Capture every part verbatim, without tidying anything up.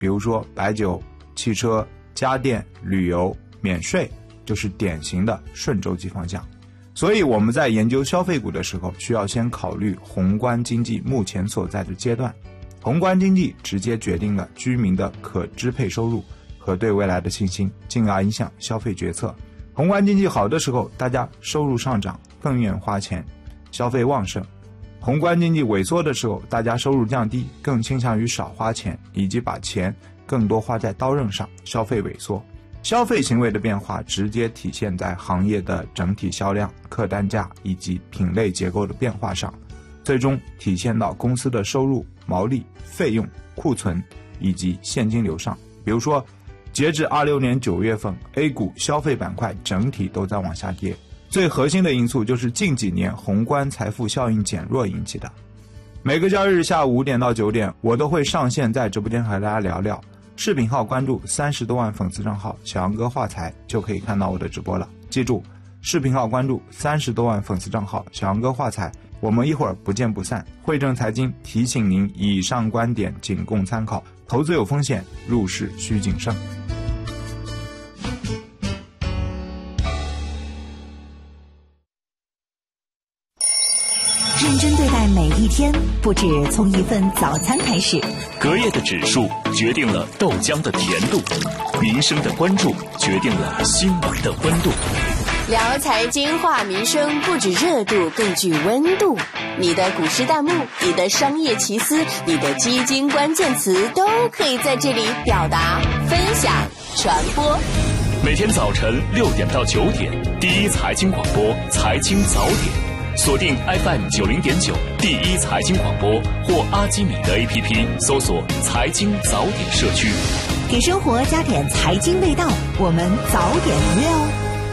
比如说白酒、汽车、家电、旅游、免税，就是典型的顺周期方向。所以我们在研究消费股的时候，需要先考虑宏观经济目前所在的阶段。宏观经济直接决定了居民的可支配收入和对未来的信心，进而影响消费决策。宏观经济好的时候，大家收入上涨，更愿花钱，消费旺盛。宏观经济萎缩的时候，大家收入降低，更倾向于少花钱，以及把钱更多花在刀刃上，消费萎缩。消费行为的变化直接体现在行业的整体销量、客单价以及品类结构的变化上，最终体现到公司的收入、毛利、费用、库存以及现金流上。比如说，截至二六年九月份 A 股消费板块整体都在往下跌，最核心的因素就是近几年宏观财富效应减弱引起的。每个交易日下午五点到九点，我都会上线在直播间和大家聊聊。视频号关注三十多万粉丝账号小杨哥话财就可以看到我的直播了。记住，视频号关注三十多万粉丝账号小杨哥话财，我们一会儿不见不散。汇正财经提醒您，以上观点仅供参考，投资有风险，入市需谨慎。 认真对待每一天，不止从一份早餐开始。 隔夜的指数决定了豆浆的甜度，民生的关注决定了新闻的温度。 聊财经话民生，不止热度，更具温度。你的股市弹幕，你的商业奇思，你的基金关键词，都可以在这里表达、分享、传播。 每天早晨六点到九点，第一财经广播财经早点。锁定 F M 九零点九第一财经广播或阿基米德 A P P 搜索财经早点社区， 给生活加点财经味道，我们早点约哦。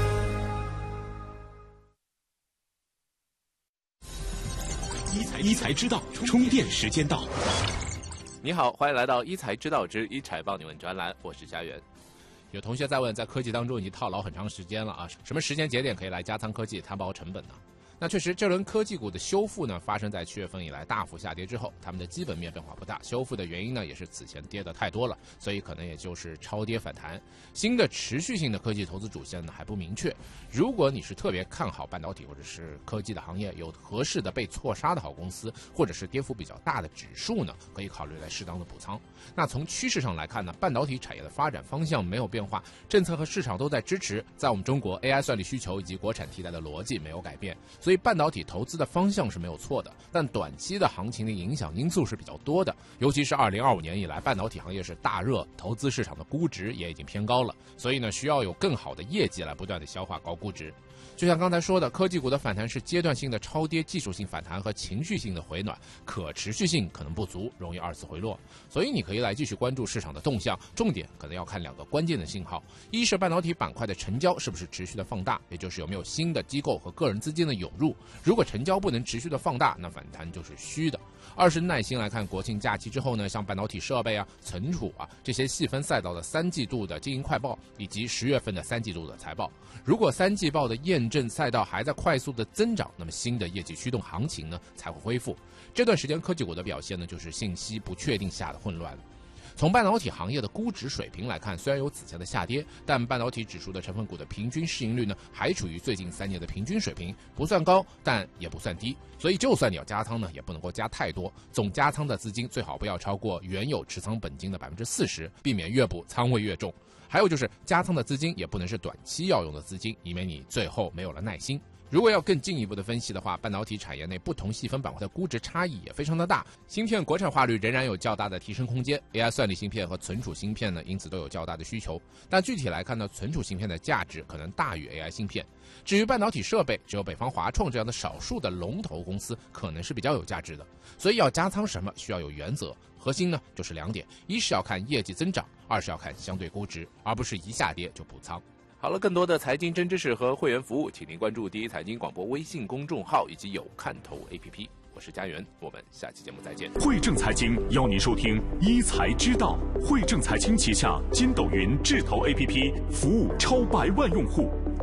一财一财之道，充电时间到。 你好，欢迎来到一财之道之一财帮你问专栏，我是佳媛。有同学在问，在科技当中已经套牢很长时间了啊，什么时间节点可以来加仓科技摊薄成本呢？那确实，这轮科技股的修复呢，发生在七月份以来大幅下跌之后，它们的基本面变化不大。修复的原因呢，也是此前跌得太多了，所以可能也就是超跌反弹。新的持续性的科技投资主线呢还不明确。如果你是特别看好半导体或者是科技的行业，有合适的被错杀的好公司，或者是跌幅比较大的指数呢，可以考虑来适当的补仓。那从趋势上来看呢，半导体产业的发展方向没有变化，政策和市场都在支持。在我们中国 A I 算力需求以及国产替代的逻辑没有改变。所以半导体投资的方向是没有错的，但短期的行情的影响因素是比较多的，尤其是二零二五年以来，半导体行业是大热，投资市场的估值也已经偏高了，所以呢，需要有更好的业绩来不断的消化高估值。就像刚才说的，科技股的反弹是阶段性的超跌、技术性反弹和情绪性的回暖，可持续性可能不足，容易二次回落。所以你可以来继续关注市场的动向，重点可能要看两个关键的信号：一是半导体板块的成交是不是持续的放大，也就是有没有新的机构和个人资金的涌入。如果成交不能持续的放大，那反弹就是虚的。二是耐心来看国庆假期之后呢，像半导体设备啊、存储啊这些细分赛道的三季度的经营快报，以及十月份的三季度的财报。如果三季报的验证赛道还在快速的增长，那么新的业绩驱动行情呢才会恢复。这段时间科技股的表现呢，就是信息不确定下的混乱了。从半导体行业的估值水平来看，虽然有此前的下跌，但半导体指数的成分股的平均市盈率呢，还处于最近三年的平均水平，不算高，但也不算低。所以就算你要加仓呢，也不能够加太多，总加仓的资金最好不要超过原有持仓本金的百分之四十，避免越补仓位越重。还有就是加仓的资金也不能是短期要用的资金，以免你最后没有了耐心。如果要更进一步的分析的话，半导体产业内不同细分板块的估值差异也非常的大，芯片国产化率仍然有较大的提升空间， A I 算力芯片和存储芯片呢，因此都有较大的需求。但具体来看呢，存储芯片的价值可能大于 A I 芯片。至于半导体设备，只有北方华创这样的少数的龙头公司可能是比较有价值的。所以要加仓什么需要有原则，核心呢就是两点：一是要看业绩增长，二是要看相对估值，而不是一下跌就补仓。好了，更多的财经真知识和会员服务，请您关注第一财经广播微信公众号以及有看头 A P P。我是佳媛，我们下期节目再见。 汇正财经邀您收听一财之道。汇正财经旗下筋斗云智投 A P P 服务超百万用户，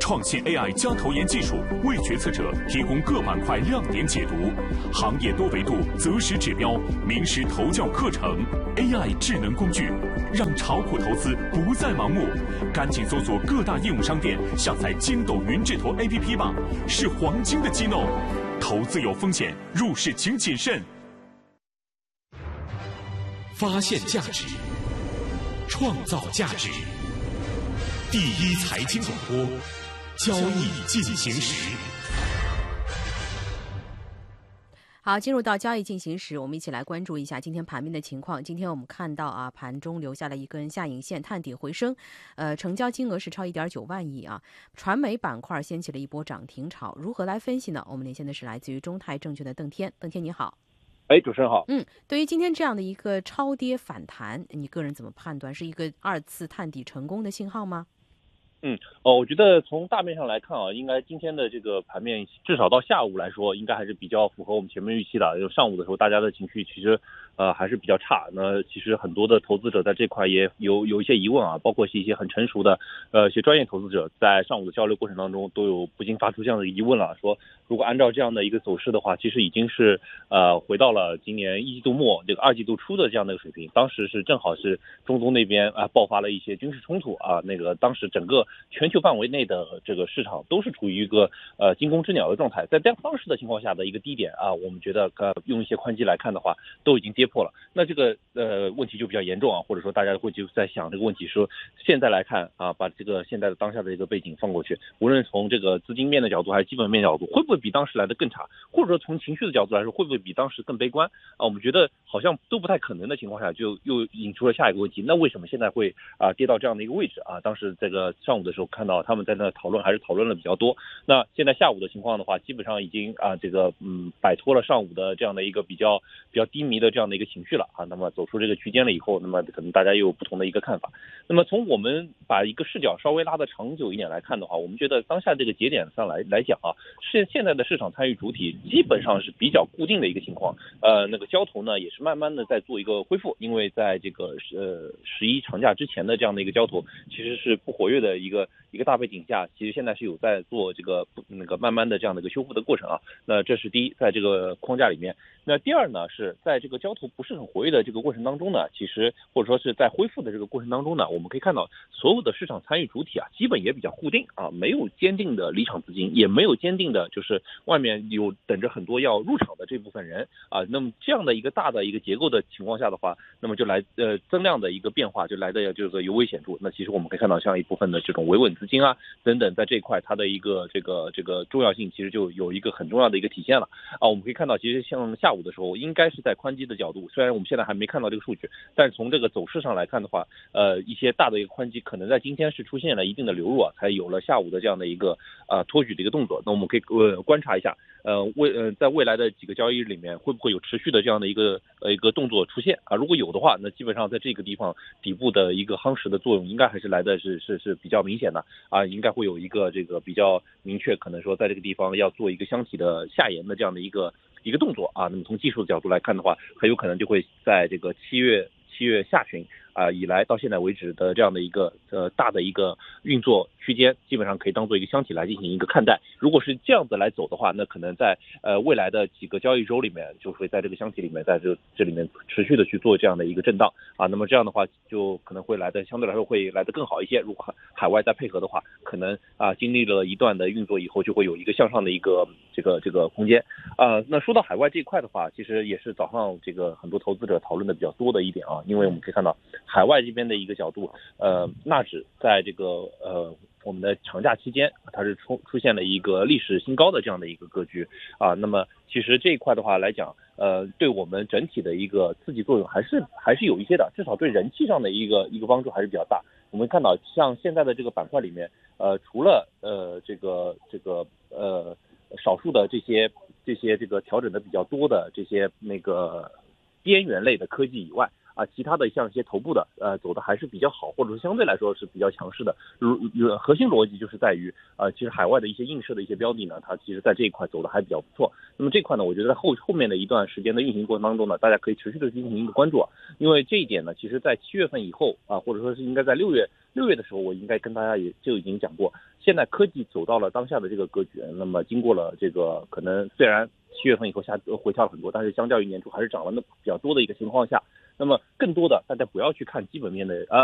创新 A I 加投研技术为决策者提供各板块亮点解读，行业多维度择时指标，名师投教课程 ，A I 智能工具，让炒股投资不再盲目。赶紧搜索各大应用商店，下载筋斗云智投 A P P 吧，是黄金的机弄。投资有风险，入市请谨慎。 发现价值，创造价值。第一财经广播，交易进行时。 好，进入到交易进行时，我们一起来关注一下今天盘面的情况。今天我们看到啊，盘中留下了一根下影线，探底回升，呃，成交金额是超 一点九万亿啊。传媒板块掀起了一波涨停潮，如何来分析呢？我们连线的是来自于中泰证券的邓天，邓天你好。 哎，主持人好。 嗯，对于今天这样的一个超跌反弹，你个人怎么判断？是一个二次探底成功的信号吗？ 嗯，哦，我觉得从大面上来看啊，应该今天的这个盘面，至少到下午来说，应该还是比较符合我们前面预期的。就上午的时候，大家的情绪其实呃还是比较差。那其实很多的投资者在这块也有有一些疑问啊，包括是一些很成熟的呃一些专业投资者，在上午的交流过程当中，都有不禁发出这样的疑问了，说如果按照这样的一个走势的话，其实已经是呃回到了今年一季度末这个二季度初的这样的一个水平。当时是正好是中东那边啊、呃、爆发了一些军事冲突啊，那个当时整个全球范围内的这个市场都是处于一个呃惊弓之鸟的状态，在当时的情况下的一个低点啊，我们觉得呃用一些宽基来看的话，都已经跌破了。那这个呃问题就比较严重啊，或者说大家会就在想这个问题，说现在来看啊，把这个现在的当下的一个背景放过去，无论从这个资金面的角度还是基本面角度，会不会比当时来的更差？或者说从情绪的角度来说，会不会比当时更悲观啊？我们觉得好像都不太可能的情况下，就又引出了下一个问题，那为什么现在会啊跌到这样的一个位置啊？当时这个上午的时候看到他们在那讨论，还是讨论了比较多。那现在下午的情况的话，基本上已经啊这个嗯摆脱了上午的这样的一个比较比较低迷的这样的一个情绪了啊。那么走出这个区间了以后，那么可能大家又有不同的一个看法。那么从我们把一个视角稍微拉得长久一点来看的话，我们觉得当下这个节点上来来讲啊，现现在的市场参与主体基本上是比较固定的一个情况。呃，那个交投呢也是慢慢的在做一个恢复，因为在这个呃十一长假之前的这样的一个交投其实是不活跃的一个一个大背景下，其实现在是有在做这个那个慢慢的这样的一个修复的过程啊。那这是第一，在这个框架里面。那第二呢，是在这个交投不是很活跃的这个过程当中呢，其实或者说是在恢复的这个过程当中呢，我们可以看到所有的市场参与主体啊，基本也比较固定啊，没有坚定的离场资金，也没有坚定的就是外面有等着很多要入场的这部分人啊。那么这样的一个大的一个结构的情况下的话，那么就来呃增量的一个变化就来的这个尤为显著。那其实我们可以看到，像一部分的这种维稳资金啊等等，在这一块它的一个这个这个重要性，其实就有一个很重要的一个体现了啊。我们可以看到，其实像下午的时候，应该是在宽基的角度，虽然我们现在还没看到这个数据，但是从这个走势上来看的话，呃，一些大的一个宽基可能在今天是出现了一定的流入啊，才有了下午的这样的一个啊、呃、托举的一个动作。那我们可以呃观察一下，呃未呃在未来的几个交易日里面，会不会有持续的这样的一个呃一个动作出现啊？如果有的话，那基本上在这个地方底部的一个夯实的作用，应该还是来的是是是比较明显的啊，应该会有一个这个比较明确，可能说在这个地方要做一个箱体的下沿的这样的一个一个动作啊。那么从技术的角度来看的话，很有可能就会在这个七月七月下旬啊、呃、以来到现在为止的这样的一个呃大的一个运作区间，基本上可以当做一个箱体来进行一个看待。如果是这样子来走的话，那可能在呃未来的几个交易周里面，就会在这个箱体里面，在这这里面持续的去做这样的一个震荡啊。那么这样的话，就可能会来的相对来说会来的更好一些。如果海外再配合的话，可能啊经历了一段的运作以后，就会有一个向上的一个这个这个空间啊。那说到海外这一块的话，其实也是早上这个很多投资者讨论的比较多的一点啊，因为我们可以看到海外这边的一个角度，呃，纳指在这个呃我们的长假期间，它是出出现了一个历史新高的这样的一个格局啊。那么其实这一块的话来讲，呃，对我们整体的一个刺激作用还是还是有一些的，至少对人气上的一个一个帮助还是比较大。我们看到像现在的这个板块里面，呃，除了呃这个这个呃少数的这些这些这个调整的比较多的这些那个边缘类的科技以外，啊，其他的像一些头部的，呃，走的还是比较好，或者说相对来说是比较强势的。如核心逻辑就是在于，呃，其实海外的一些映射的一些标的呢，它其实在这一块走的还比较不错。那么这块呢，我觉得在后后面的一段时间的运行过程当中呢，大家可以持续的进行一个关注啊，因为这一点呢，其实在七月份以后啊，或者说是应该在六月六月的时候，我应该跟大家也就已经讲过，现在科技走到了当下的这个格局，那么经过了这个可能虽然七月份以后下回调了很多，但是相较于年初还是涨了那比较多的一个情况下，那么更多的大家不要去看基本面的啊。